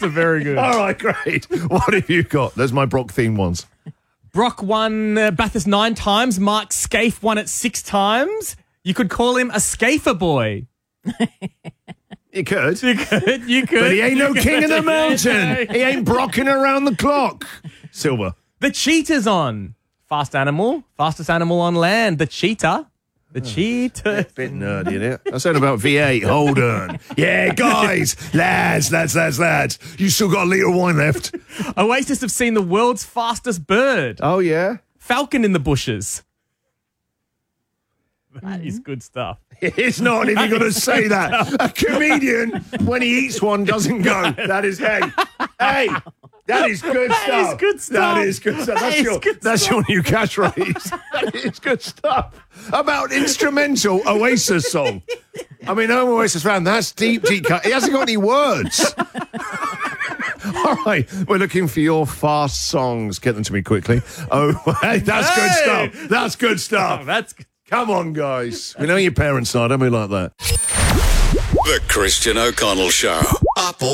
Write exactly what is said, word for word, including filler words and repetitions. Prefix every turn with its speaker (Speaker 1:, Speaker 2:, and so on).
Speaker 1: also very good.
Speaker 2: All right, great. What have you got? There's my Brock theme ones.
Speaker 1: Brock won uh, Bathurst nine times. Mark Scaife won it six times. You could call him a Scaifer boy.
Speaker 2: You could.
Speaker 1: You could. You could.
Speaker 2: But he ain't no
Speaker 1: You
Speaker 2: king
Speaker 1: could.
Speaker 2: of the mountain. He ain't brocking around the clock. Silver.
Speaker 1: The cheetah's on. Fast animal. Fastest animal on land. The cheetah. The cheetah.
Speaker 2: Bit nerdy, isn't it? I said about V eight. Hold on. Yeah, guys. Lads, lads, lads, lads. You still got a litre of wine left.
Speaker 1: Oasis have seen the world's fastest bird.
Speaker 2: Oh, yeah?
Speaker 1: Falcon in the bushes. That is good stuff.
Speaker 2: It's not if you're going to say that. A comedian, when he eats one, doesn't go. That is, hey, hey, that is good
Speaker 1: That
Speaker 2: stuff.
Speaker 1: is good stuff.
Speaker 2: That is good stuff.
Speaker 1: That
Speaker 2: That's,
Speaker 1: is
Speaker 2: your,
Speaker 1: good
Speaker 2: that's
Speaker 1: stuff.
Speaker 2: your new catchphrase. That is good stuff. About instrumental Oasis song. I mean, I'm Oasis fan. That's deep, deep cut. He hasn't got any words. All right, we're looking for your fast songs. Get them to me quickly. Oh, hey, that's
Speaker 1: Hey!
Speaker 2: good stuff. That's good stuff.
Speaker 1: Oh, that's good.
Speaker 2: Come on, guys. We know your parents are, don't we, like that?
Speaker 3: The Christian O'Connell Show. Apple